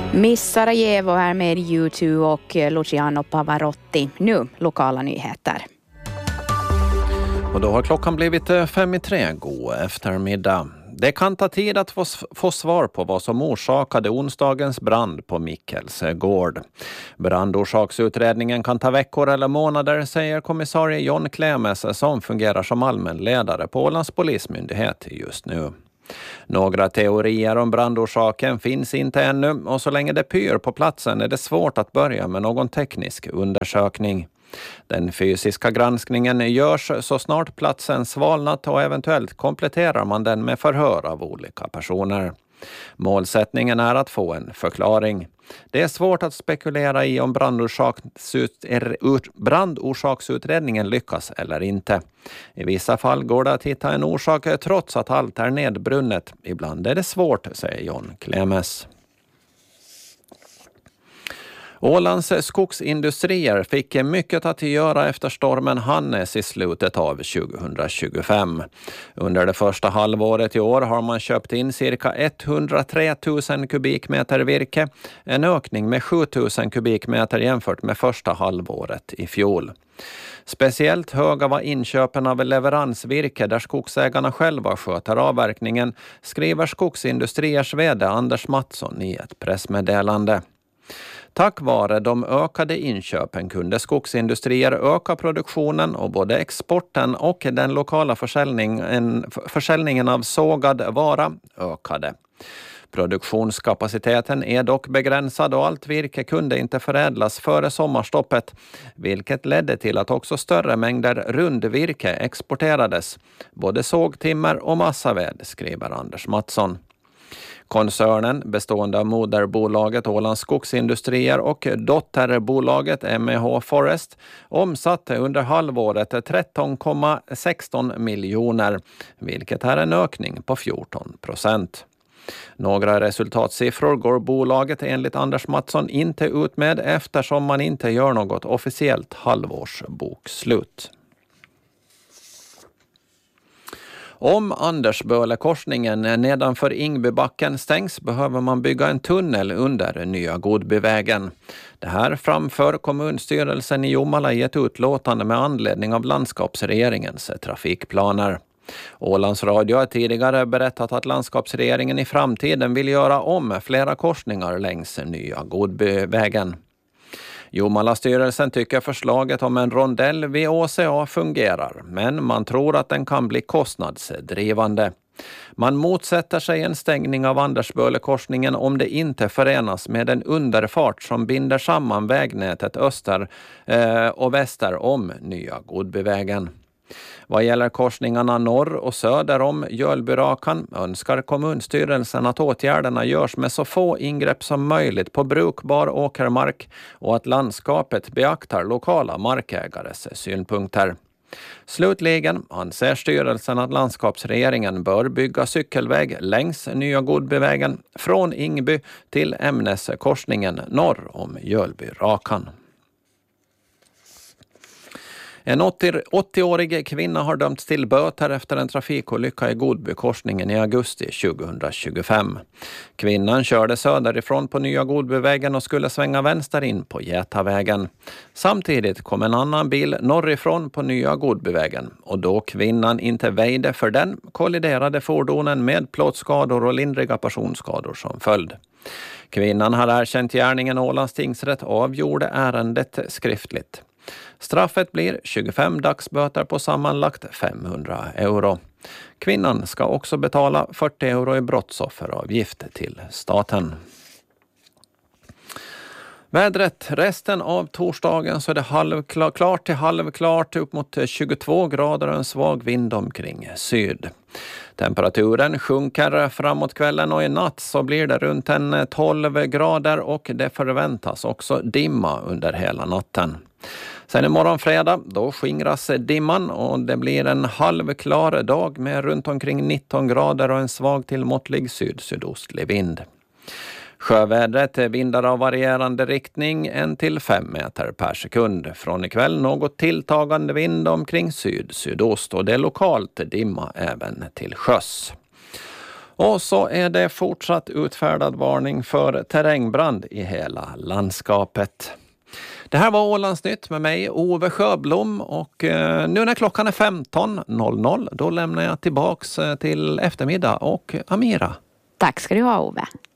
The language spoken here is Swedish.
Miss Sarajevo är med U2 och Luciano Pavarotti. Nu lokala nyheter. Och då har klockan blivit 5:03. God eftermiddag. Det kan ta tid att få svar på vad som orsakade onsdagens brand på Mikkels gård. Brandorsaksutredningen kan ta veckor eller månader, säger kommissarie John Klemes som fungerar som allmänledare på Ålands polismyndighet just nu. Några teorier om brandorsaken finns inte ännu och så länge det pyr på platsen är det svårt att börja med någon teknisk undersökning. Den fysiska granskningen görs så snart platsen svalnat och eventuellt kompletterar man den med förhör av olika personer. Målsättningen är att få en förklaring. Det är svårt att spekulera i om brandorsaksutredningen lyckas eller inte. I vissa fall går det att hitta en orsak trots att allt är nedbrunnet. Ibland är det svårt, säger John Klemes. Ålands skogsindustrier fick mycket att göra efter stormen Hannes i slutet av 2025. Under det första halvåret i år har man köpt in cirka 103 000 kubikmeter virke, en ökning med 7 000 kubikmeter jämfört med första halvåret i fjol. Speciellt höga var inköpen av leveransvirke där skogsägarna själva sköter avverkningen, skriver Skogsindustriers vd Anders Mattsson i ett pressmeddelande. Tack vare de ökade inköpen kunde skogsindustrier öka produktionen och både exporten och den lokala försäljningen av sågad vara ökade. Produktionskapaciteten är dock begränsad och allt virke kunde inte förädlas före sommarstoppet, vilket ledde till att också större mängder rundvirke exporterades, både sågtimmer och massaved, skriver Anders Mattsson. Koncernen, bestående av moderbolaget Ålands skogsindustrier och dotterbolaget MEH Forest, omsatte under halvåret 13,16 miljoner, vilket är en ökning på 14%. Några resultatsiffror går bolaget enligt Anders Mattsson inte ut med eftersom man inte gör något officiellt halvårsbokslut. Om Andersbölekorsningen nedanför Ingbybacken stängs behöver man bygga en tunnel under Nya Godbyvägen. Det här framför kommunstyrelsen i Jomala i ett utlåtande med anledning av landskapsregeringens trafikplaner. Ålands Radio har tidigare berättat att landskapsregeringen i framtiden vill göra om flera korsningar längs Nya Godbyvägen. Jomala-styrelsen tycker förslaget om en rondell vid ÅCA fungerar, men man tror att den kan bli kostnadsdrivande. Man motsätter sig en stängning av Andersbölekorsningen om det inte förenas med en underfart som binder samman vägnätet öster och väster om Nya Godbyvägen. Vad gäller korsningarna norr och söder om Jölbyrakan önskar kommunstyrelsen att åtgärderna görs med så få ingrepp som möjligt på brukbar åkermark och att landskapet beaktar lokala markägares synpunkter. Slutligen anser styrelsen att landskapsregeringen bör bygga cykelväg längs Nya Godbyvägen från Ingby till Ämneskorsningen norr om Jölbyrakan. En 80-årig kvinna har dömts till böter efter en trafikolycka i Godbykorsningen i augusti 2025. Kvinnan körde söderifrån på Nya Godbyvägen och skulle svänga vänster in på Getavägen. Samtidigt kom en annan bil norrifrån på Nya Godbyvägen och då kvinnan inte väjde för den kolliderade fordonen med plåtskador och lindriga personskador som följd. Kvinnan har erkänt gärningen. Ålands tingsrätt avgjorde ärendet skriftligt. Straffet blir 25 dagsböter på sammanlagt 500 euro. Kvinnan ska också betala 40 euro i brottsofferavgift till staten. Vädret. Resten av torsdagen så är det klart till halvklart upp mot 22 grader och en svag vind omkring syd. Temperaturen sjunker framåt kvällen och i natt så blir det runt en 12 grader och det förväntas också dimma under hela natten. Sen imorgon fredag då skingras dimman och det blir en halvklar dag med runt omkring 19 grader och en svag till måttlig sydostlig vind. Sjövädret vindar av varierande riktning 1-5 meter per sekund. Från ikväll något tilltagande vind omkring syd-sydost och det är lokalt dimma även till sjöss. Och så är det fortsatt utfärdad varning för terrängbrand i hela landskapet. Det här var Ålandsnytt med mig, Ove Sjöblom, och nu när klockan är 15.00 då lämnar jag tillbaks till eftermiddag och Amira. Tack ska du ha, Ove.